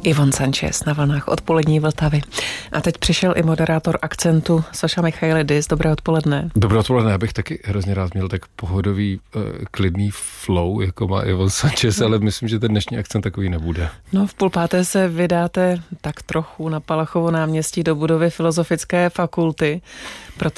Ivon Sanchez na vlnách odpolední Vltavy. A teď přišel i moderátor Akcentu Saša Michailidis. Dobré odpoledne. Dobré odpoledne, já bych taky hrozně rád měl tak pohodový, klidný flow, jako má Ivon Sanchez, ale myslím, že ten dnešní akcent takový nebude. No, v 5:30 se vydáte tak trochu na Palachovo náměstí do budovy Filozofické fakulty,